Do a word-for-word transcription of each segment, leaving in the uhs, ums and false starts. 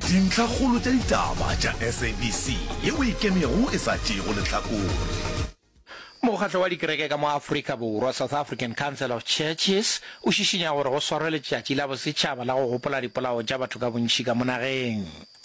dintlha kgolo tša ditaba tša S A B C yeo e kemego e sa tšego lehlakore. Mokgatlo wa dikereke ka mo Afrika Borwa, South African Council of Churches, o šišinya gore go swarwe letšatši la bosetšhaba la go gopola dipolao tša batho ka bontši ka mo nageng.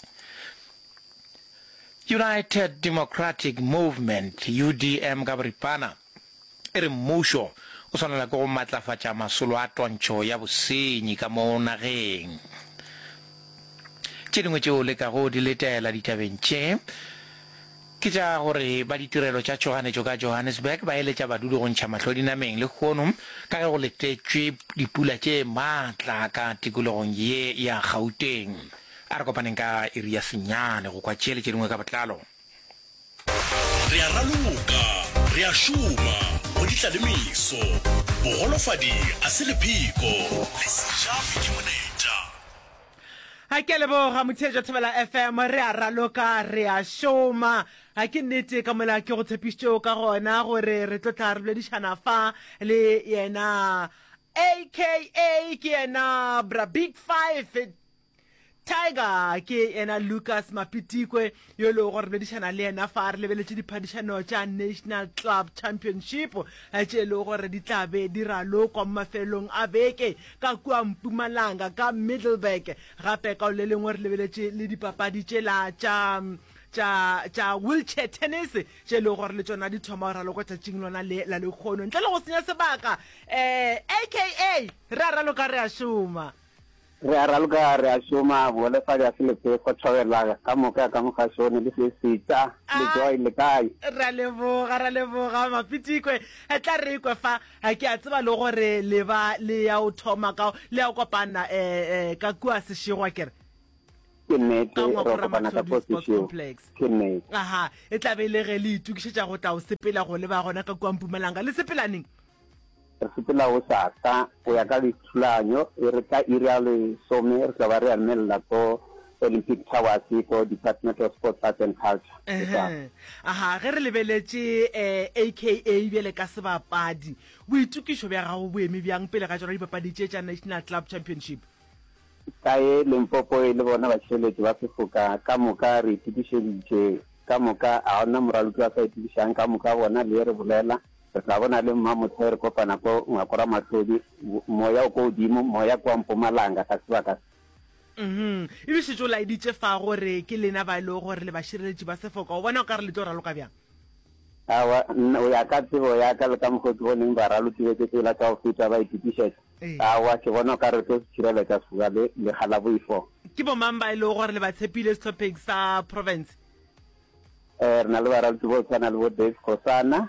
United Democratic Movement, U D M ka boripana, e re mmušo o swanela ke go matlafatša masolo a twantšho ya bosenyi ka mo nageng. Tše dingwe tšeo le ka go di letela ditabeng tše ke tša gore ba ditirelo tša tšhoganetšo ka Johannesburg ba eletša badudu go ntšha mahlo dinameng le kgono ka ge go letetšwe dipula tše maatla ka tikologong ye ya Gauteng. A re kopaneng ka iri ya senyane go kwa tšele tše dingwe ka botlalo. Re a raloka, re a šoma, go ditla le meso, bogolofadi a se lephiko, le sejafi ke moneta. Ha ke leboga Mothejo Thobela F M, re a raloka, re a šoma. Ha ke nnete ka mola ke go tshepišitšego ka gona gore re tlo tla re boledišana fa le yena A K A ke yena Bra Big Five Tiger, ke ena Lucas Mapitikwe yo le gore boledišana le yena fa re lebeletše diphadišano tša National Club Championship tše le gore di tlabe di ralokwa mo mafelong a beke ka kua Mpumalanga ka Middleburg. Gape ka le lengwe re lebeletše le dipapadi tšela tša tša tša wheelchair tennis tše le gore le tšona di thoma go ralokwa tšatšing lona le la lekgono ntle le go senya sebaka. eh A K A re a raloka re a šoma. Re a raloka re a šoma bole fa ya se le pe go tšhobela ka moka ka mogashone le se sita le joy le kae. Ra leboga ra leboga Mapitikwe e tla re ikwe fa a ke a tseba le gore le ba le ya o thoma ka le ya kopana eh ka kua sešigwa kere ke nnete re kopana ka position ke nnete. Aha e tla be le ge le itukišetša go tla o sepela go le ba gona ka kua Mpumalanga le sepelaneng. Re sepela go sata go ya ka dithulaganyo e re ka ira le some re tla ba re amelela ko Olympic Towers ko Department of Sports Arts and Culture. Aha ge re lebeletše eh A K A bjele ka sebapadi boitukišo bja gago bo eme bjang pele ga tšona dipapadi tše tša National Club Championship? Ka e Limpopo e le bona batšheletši ba sefoka ka moka re itukišeditše ka moka a gona moraloki wa sa itukišang ka moka bona le re bolela re tla bona le mmamotho re kopana ko ngwakora matlodi moya o ko godimo moya kwa Mpumalanga ka sebaka. Mhm e bišitšo la iditše fa gore ke lena ba ile gore le bašireletši ba sefoka o bona o ka re le tlo raloka bjang? Awa o ya ka tsebo ya ka le ka mokgwa ke boneng ba ralokiwe ke tsela ka go feta ba itukišetša. Awa ke bona o ka re tlo tšhireletša suga le legala boifo. Ke bomang ba ile gore le ba tshepile setopic sa province? Eh re na le ba raloki bo tshwana le bo Dave Khosana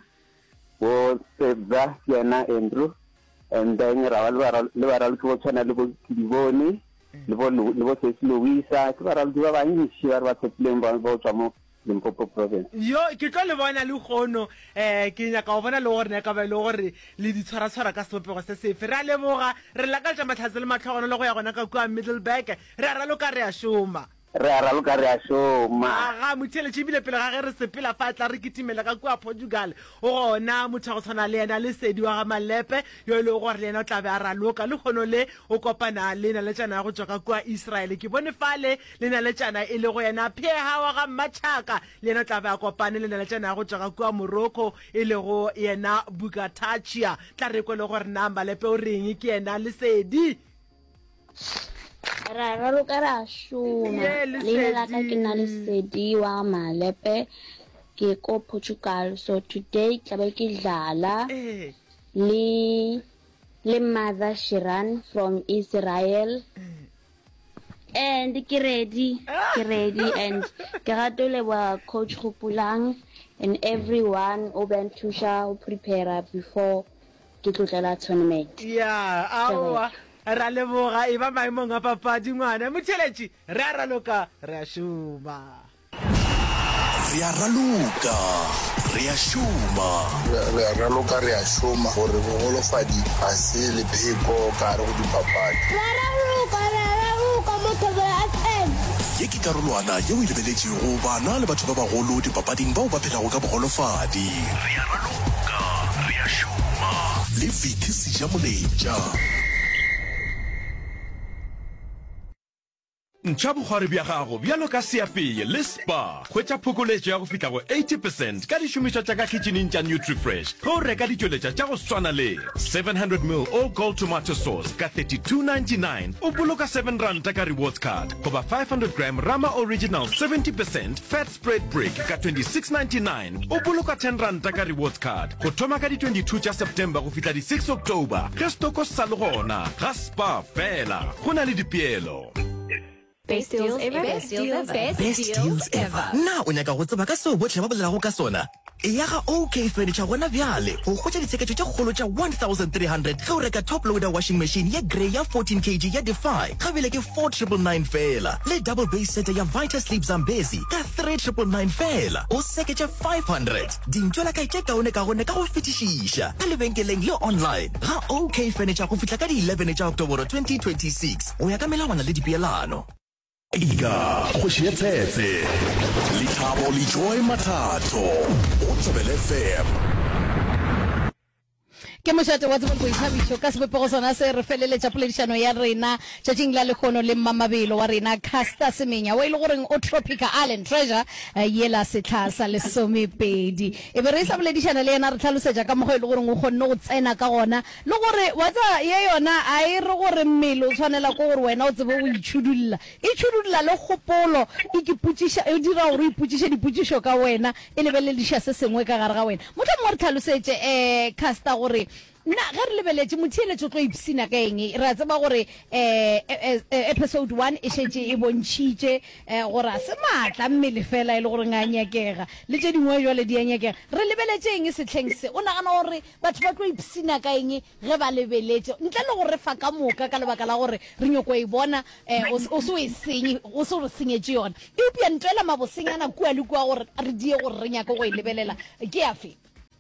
bo Sebza yena Andrew and then ra le ba raloki bo tshwana le bo Kidiboni le bo le bo Louisa ke ba raloki ba bantši ba ba tshepileng ba bo tswa mo Limpopo province. Yo ke tlo le bona le kgono eh ke nya ka bona le gore ne ka ba le gore le di tshwara tshwara ka sepopego se sefe re a leboga re la ka tša matlhatse le matlhogono le go ya gona ka kua Middleburg re a raloka re a šoma. Re a raloka re a šoma. Aga motheletše ebile pele ga ge re sepela fa tla re kitimela ka kua Portugal o gona motho go tshwana le yena le sedi wa ga Malepe yo le gore le yena o tla be a raloka le kgono le o kopana le na le tšana go tšwa ka kua Israel ke bone fale le na le tšana e le go yena Pheha wa ga Machaka le yena o tla be a kopane le na le tšana go tšwa ka kua Morocco e le go yena Bugatachia tla re kwe le gore na Malepe o reng ke yena le sedi. Ra raloka ra šoma le la ka ke na le sedi wa Malepe ke ko Portugal so today tla be ke dlala le le Mother Shiran from Israel and ke ready ke ready and ke gato le wa coach Khupulang and everyone o ben thusha o prepare before ke tlotlela tournament. Yeah awa ra leboga e ba maemong a papadi ngwana motheletši re a raloka re a šoma. Re a raloka re a šoma re a raloka re a šoma gore bogolofadi ga se lepheko ka gare go dipapadi. Re a raloka re a raloka mo Thobela F M ye ke karolwana yeo e lebeletšego bana le batho ba bagolo dipapading bao ba phelago ka bogolofadi. Re a raloka re a šoma le Vicky Sejamoletša. ntšha bogware bja gago bjalo ka seapeye le spa hwetša phokoletšo ya go fihla go eighty percent ka dišomišwa tša ka kitcheneng tša nutrifresh ge o reka ditšweletša tša go swana le seven hundred mil all gold tomato sauce ka thirty-two ninety-nine o boloka seven ranta ka rewards card goba five hundred gram rama original seventy percent fat spread brick ka twenty-six ninety-nine o boloka ten ranta ka rewards card go thoma ka di twenty-two tša september go fihla di six october ge stoko sa le gona ga spa fela go na le dipeelo. Best deals ever. Best deals ever. Best deals ever. Na o nyaka go tseba ka seo botlhe ba bolelago ka sona. E ya ga OK Furniture gona bjale go gotša ditsheketšo tše kgolo tša one thousand three hundred ge o reka top loader washing machine ya grey ya fourteen kilograms ya Defy gabele ke four nine nine fela le double base set ya Vita Sleep Zambezi ka three nine nine fela o seketša five hundred dintšwela ka tše kaone ka gone ka go fetišiša ka lebenkeleng le online ga OK Furniture go fihla ka di eleven tša October twenty twenty-six o ya ka melawana le dipeelano. Iga khoshietsetse Lithabo Lijoy Mathatho o Tswele F M. Ke mošate wa tsebo go ithabitšo ka sebopego sona se re feleletša poledišano ya rena tšatšing la lekgono le mmamabelo wa rena Caster Semenya wa ile goreng o Tropica Island Treasure yela setla sa lesomepedi e be re sa poledišana le yena re tlhalosetša ka mogo ile goreng o kgonne go tsena ka gona le gore wa tsa ye yona a e re gore mmele o tshwanela ko gore wena o tsebe o itšhudulla e tšhudulla le kgopolo e kiputšiša e dira gore o iputšiše diputšišo ka wena e lebelediša se sengwe ka gare ga wena motho mo re tlhalosetše eh Caster gore na ga re lebeletse motheletso tlo ipsina ka eng re tseba gore eh episode one e shetse e bontšhitše gore a se matla mmele fela e le gore nga nyakega le tše dingwe jwale di nyakega re lebeletse eng setlheng se o nagana gore batho ba tlo ipsina ka eng ge ba lebeletse ntle le gore fa ka moka ka lebaka la gore re nyoko e bona o se o e senye o se re senyetse yona e upia ntwela mabosenyana kua le kua gore re die gore re nyaka go e lebelela ke afe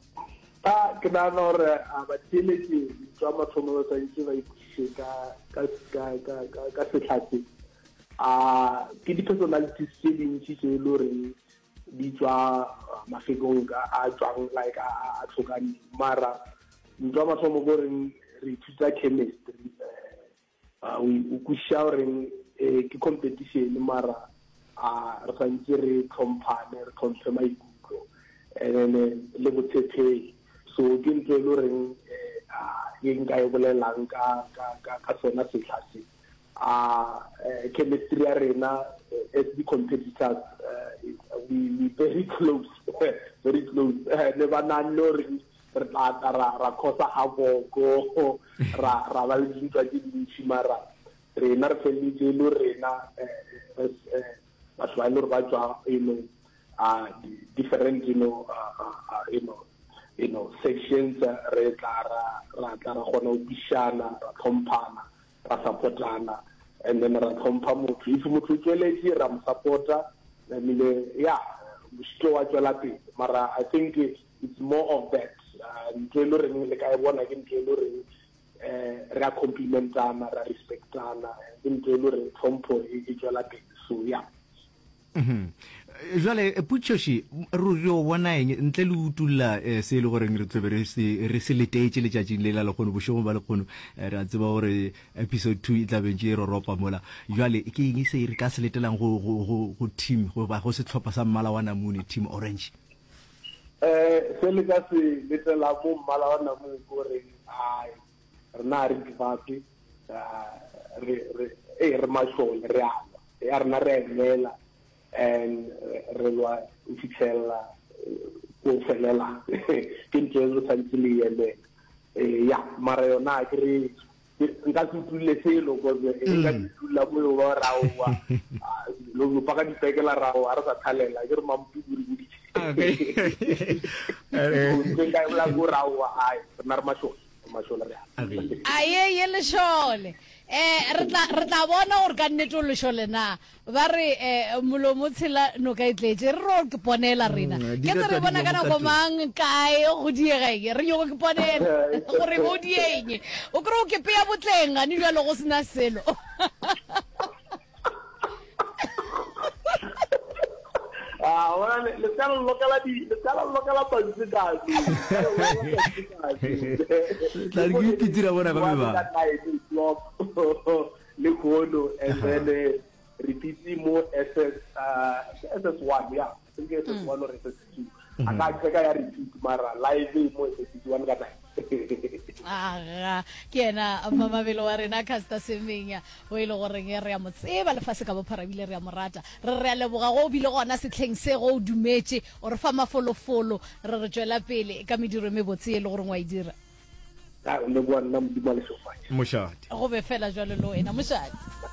Ah, ke na no re ba tšhelete tswa mathomo tsa itse ba ipuse ka ka ka ka ka setlhatse ah ke di personalities tse dintsi tse le re di tswa mafekong ka a tswang like a tlhokane mara tswa mathomo go re re ithuta chemistry ah we ukusha re ke competition mara ah re tsantse re compane re compare maikutlo and le botshepe so ke ntse le reng a e nka e bolelang ka ka ka sona setlhase a chemistry ya rena as the competitors we we very close very close ne bana no re ra ra ra khosa a boko ra ra ba le dintwa di dintsi mara rena re feletse le rena as batho ba ile ba tswa you know uh different you know uh you know you know sections re tla ra ra tla ra gona o bishana ra tlhompana ra supportana and then ra tlhompha motho if motho tsweletse ra mo supporta le yeah motho wa tswela pele mara I think it's more of that ntlo re le ka e bona ke ntlo re eh ra complimentana ra respectana ntlo re tlhompho e tswela pele so yeah mhm jwale putšoši ruri o bona eng ntle le utulla se le gore re tsebe re se letetse le tšatšing le la le kgono bošego ba le kgono re a tseba gore episode two e tla bentše e roropa mola jwale ke eng se re ka se letelang go go team go ba go se tlhopha sa mmala wa namune team orange eh se le ka se letela mo mmala wa namune gore ai rena re dibate re re e re mashole re a ya rena re ela and re lwa ufitlhela go felela ke ntse re tsantsi le yele eh ya mara yona ke re nka se tlile selo go re nka tlula mo wa rawa lo go paka di pekela rawa a re sa thalela ke re mampu guri guri okay ke ga la go rawa ai na re masho masho re aye yele shole eh re tla re tla bona gore ka nnete le shole na ba re eh molomo tshela no ka itletse re ro ke ponela rena ke re bona kana go mang kae go diega re yo ke ponela gore go dieng o kro ke pea botlenga ni jalo go sina selo ah wala le tsala lokala di le tsala lokala panzikazi la ri ke dira bona ba ba le khono and then repeat mo S S uh S S one yeah I think S S one or S S two aka ka ya repeat mara live mo S S one ka ah ke ena Mamabelo wa rena Caster Semenya o ile go reng re ya motseba le fase ka bophara bile re ya morata re re le boga go bile gona setlheng se go dumetse o re fa mafolofolo re re tswela pele ka mediro me botse le gore ngwa idira ah le bua nna mo di male so fa moshadi go be fela jwalo lo ena moshadi